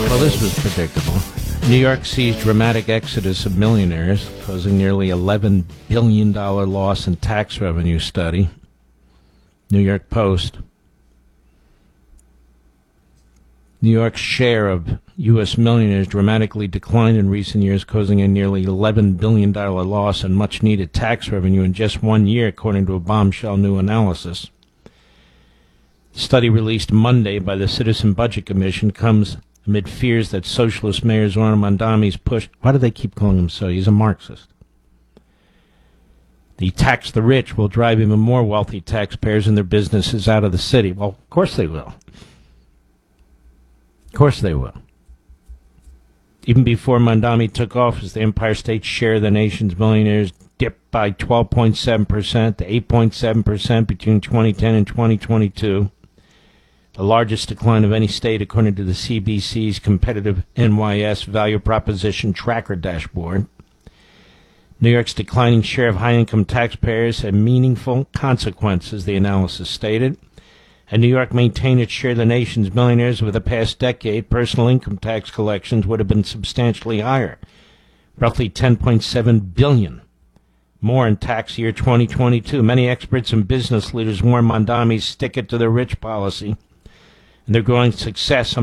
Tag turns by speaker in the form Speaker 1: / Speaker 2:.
Speaker 1: Well, this was predictable. New York sees dramatic exodus of millionaires, causing nearly $11 billion loss in tax revenue study. New York Post. New York's share of U.S. millionaires dramatically declined in recent years, causing a nearly $11 billion loss in much-needed tax revenue in just 1 year, according to a bombshell new analysis. The study released Monday by the Citizen Budget Commission comes amid fears that socialist mayor Zohran Mamdani's push... Why do they keep calling him so? He's a Marxist. The tax the rich will drive even more wealthy taxpayers and their businesses out of the city. Well, of course they will. Of course they will. Even before Mamdani took office, the Empire State's share of the nation's millionaires dipped by 12.7% to 8.7% between 2010 and 2022. The largest decline of any state, according to the CBC's competitive NYS value proposition tracker dashboard. New York's declining share of high-income taxpayers had meaningful consequences, the analysis stated. And New York maintained its share of the nation's millionaires over the past decade, personal income tax collections would have been substantially higher, roughly $10.7 billion more in tax year 2022. Many experts and business leaders warn Mamdani's stick it to the rich policy and their growing success